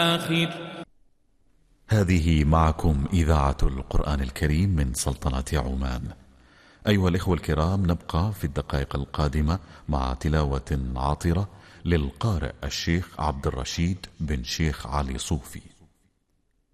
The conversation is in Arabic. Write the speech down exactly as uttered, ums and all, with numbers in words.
آخر. هذه معكم إذاعة القرآن الكريم من سلطنة عمان. أيها الإخوة الكرام، نبقى في الدقائق القادمة مع تلاوة عاطرة للقارئ الشيخ عبد الرشيد بن شيخ علي صوفي.